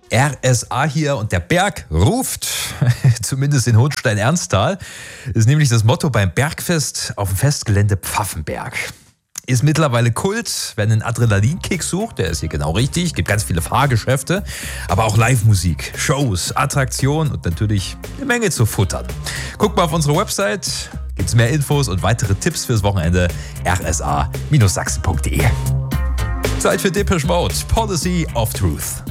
RSA hier und der Berg ruft, zumindest in Hohenstein-Ernsthal, ist nämlich das Motto beim Bergfest auf dem Festgelände Pfaffenberg. Ist mittlerweile Kult, wer einen Adrenalinkick sucht, der ist hier genau richtig, gibt ganz viele Fahrgeschäfte, aber auch Live-Musik, Shows, Attraktionen und natürlich eine Menge zu futtern. Guckt mal auf unsere Website, gibt's mehr Infos und weitere Tipps fürs Wochenende, rsa-sachsen.de. Zeit für Depeche Mode, Policy of Truth.